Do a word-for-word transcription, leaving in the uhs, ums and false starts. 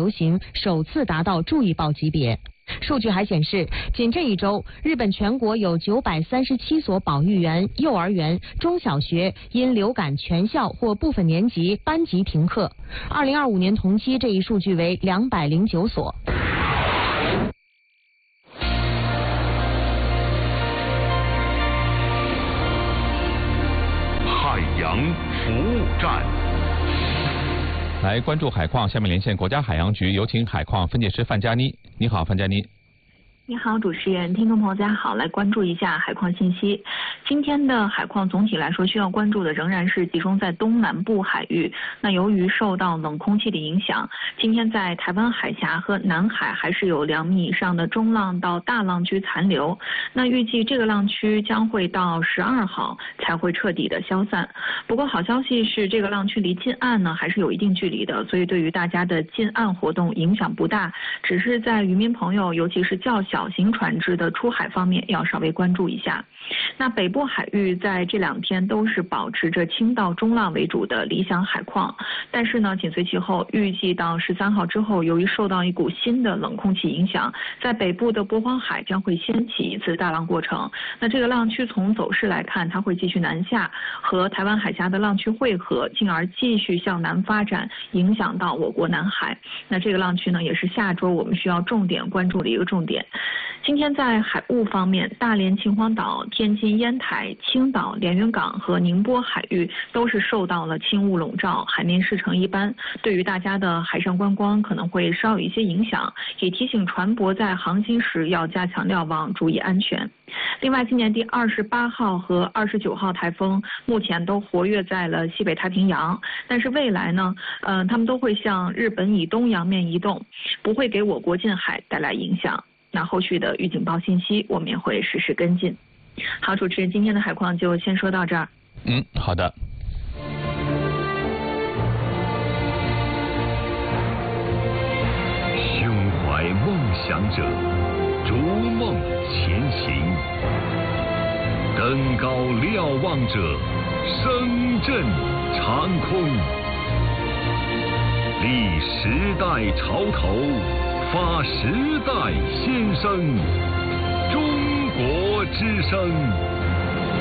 流行首次达到注意报级别。数据还显示，仅这一周，日本全国有九百三十七所保育园、幼儿园、中小学因流感全校或部分年级班级停课。二零二五年同期这一数据为两百零九所。 海洋服务站。 来关注海况，下面连线国家海洋局，有请海况分界师范佳妮。你好，范佳妮。 你好，主持人，听众朋友大家好，来关注一下海况信息。今天的海况总体来说需要关注的仍然是集中在东南部海域。那由于受到冷空气的影响，今天在台湾海峡和南海还是有两米以上的中浪到大浪区残留。那预计这个浪区将会到十二号才会彻底的消散。不过好消息是，这个浪区离近岸呢还是有一定距离的，所以对于大家的近岸活动影响不大，只是在渔民朋友尤其是较小小型船只的出海方面要稍微关注一下。那北部海域在这两天都是保持着轻到中浪为主的理想海况，但是呢，紧随其后，预计到十三号之后，由于受到一股新的冷空气影响，在北部的渤黄海将会掀起一次大浪过程。那这个浪区从走势来看，它会继续南下，和台湾海峡的浪区汇合，进而继续向南发展，影响到我国南海。那这个浪区呢，也是下周我们需要重点关注的一个重点。今天在海务方面，大连、秦皇岛、天津、烟台、青岛、连云港和宁波海域都是受到了轻雾笼罩，海面视程一般，对于大家的海上观光可能会稍有一些影响，也提醒船舶在航行时要加强瞭望，注意安全。另外，今年第二十八号和二十九号台风目前都活跃在了西北太平洋，但是未来呢，呃，他们都会向日本以东洋面移动，不会给我国近海带来影响。那后续的预警报信息，我们也会实时跟进。好，主持人，今天的海况就先说到这儿。 嗯，好的。 胸怀梦想者，逐梦前行；登高瞭望者，声震长空。立时代潮头，发时代先声。中国之声。